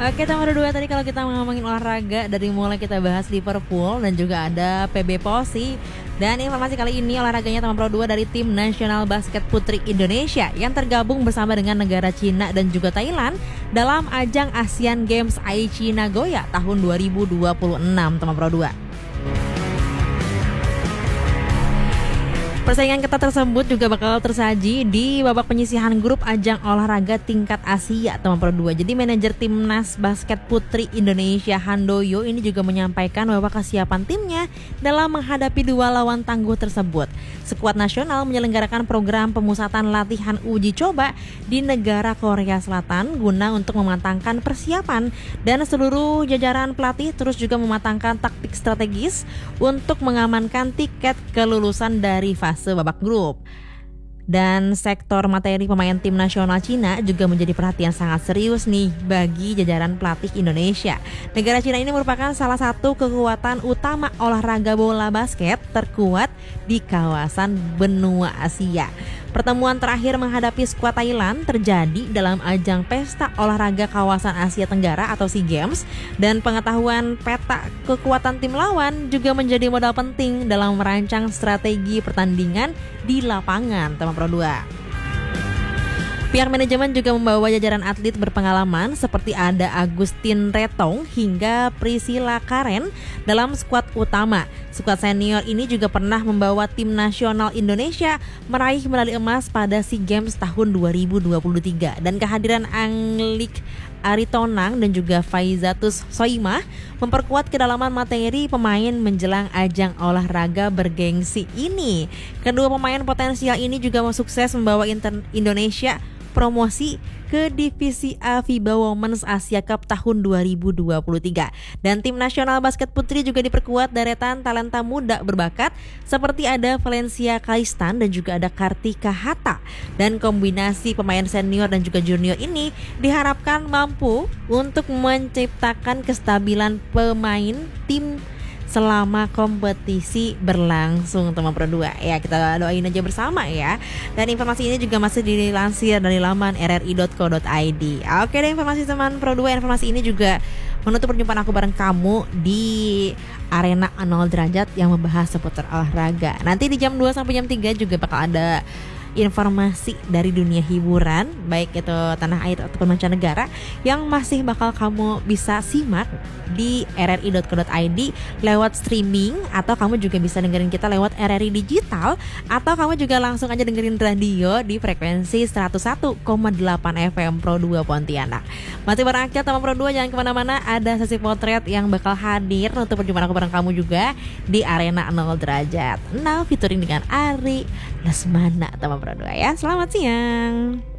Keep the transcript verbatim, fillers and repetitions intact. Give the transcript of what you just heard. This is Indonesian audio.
Oke, nomor dua tadi kalau kita ngomongin olahraga, dari mulai kita bahas Liverpool dan juga ada P B Posi. Dan informasi kali ini olahraganya teman Pro dua dari tim nasional basket putri Indonesia yang tergabung bersama dengan negara Cina dan juga Thailand dalam ajang Asian Games Aichi Nagoya tahun dua ribu dua puluh enam teman Pro dua. Persaingan ketat tersebut juga bakal tersaji di babak penyisihan grup ajang olahraga tingkat Asia teman Pro dua. Jadi manajer timnas basket putri Indonesia Handoyo ini juga menyampaikan bahwa kesiapan timnya dalam menghadapi dua lawan tangguh tersebut. Skuad nasional menyelenggarakan program pemusatan latihan uji coba di negara Korea Selatan guna untuk mematangkan persiapan, dan seluruh jajaran pelatih terus juga mematangkan taktik strategis untuk mengamankan tiket kelulusan dari fase babak grup. Dan sektor materi pemain tim nasional Cina juga menjadi perhatian sangat serius nih bagi jajaran pelatih Indonesia. Negara Cina ini merupakan salah satu kekuatan utama olahraga bola basket terkuat di kawasan benua Asia. Pertemuan terakhir menghadapi skuad Thailand terjadi dalam ajang pesta olahraga kawasan Asia Tenggara atau SEA Games, dan pengetahuan peta kekuatan tim lawan juga menjadi modal penting dalam merancang strategi pertandingan di lapangan teman Pro dua. Pihak manajemen juga membawa jajaran atlet berpengalaman seperti ada Agustin Retong hingga Priscilla Karen dalam skuad utama. Skuad senior ini juga pernah membawa tim nasional Indonesia meraih medali emas pada SEA Games tahun dua ribu dua puluh tiga, dan kehadiran Anglik Aritonang dan juga Faizatus Soimah memperkuat kedalaman materi pemain menjelang ajang olahraga bergengsi ini. Kedua pemain potensial ini juga sukses membawa inter- Indonesia promosi ke Divisi A FIBA Women's Asia Cup tahun dua ribu dua puluh tiga. Dan tim nasional basket putri juga diperkuat deretan talenta muda berbakat seperti ada Valencia Kaistan dan juga ada Kartika Hatta. Dan kombinasi pemain senior dan juga junior ini diharapkan mampu untuk menciptakan kestabilan pemain tim selama kompetisi berlangsung teman Pro dua. Ya, kita doain aja bersama ya. Dan informasi ini juga masih dilansir dari laman r r i dot co dot i d. Oke deh, informasi teman Pro dua, informasi ini juga menutup perjumpaan aku bareng kamu di Arena nol derajat yang membahas seputar olahraga. Nanti di jam dua sampai jam tiga juga bakal ada informasi dari dunia hiburan, baik itu tanah air ataupun mancanegara, yang masih bakal kamu bisa simak di r r i dot co dot i d lewat streaming, atau kamu juga bisa dengerin kita lewat R R I Digital, atau kamu juga langsung aja dengerin radio di frekuensi seratus satu koma delapan F M Pro dua Pontianak. Masih bareng Akil teman Pro dua, jangan kemana-mana, ada sesi potret yang bakal hadir untuk perjumpaan aku bareng kamu juga di Arena nol derajat. Now featuring dengan Ari Lesmana teman Pro dua ya. Selamat siang.